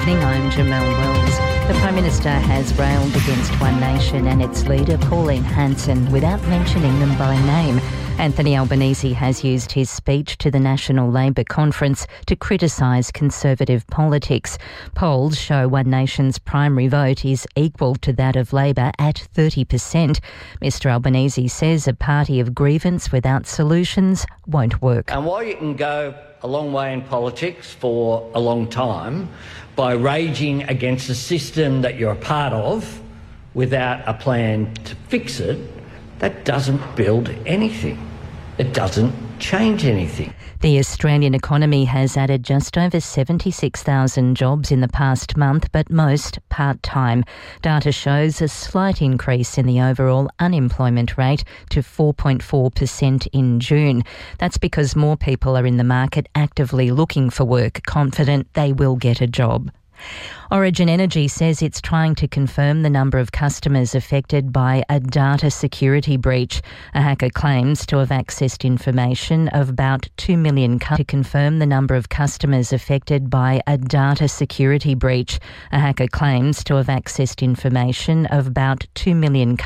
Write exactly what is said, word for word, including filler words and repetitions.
evening, I'm Jamelle Wells. The Prime Minister has railed against One Nation and its leader, Pauline Hanson, without mentioning them by name. Anthony Albanese has used his speech to the National Labor Conference to criticise Conservative politics. Polls show One Nation's primary vote is equal to that of Labor at thirty percent. Mister Albanese says a party of grievance without solutions won't work. And while you can go a long way in politics for a long time by raging against a system that you're a part of without a plan to fix it, that doesn't build anything. It doesn't change anything. The Australian economy has added just over seventy-six thousand jobs in the past month, but most part-time. Data shows a slight increase in the overall unemployment rate to four point four percent in June. That's because more people are in the market actively looking for work, confident they will get a job. Origin Energy says it's trying to confirm the number of customers affected by a data security breach. A hacker claims to have accessed information of about two million cu- to confirm the number of customers affected by a data security breach. A hacker claims to have accessed information of about two million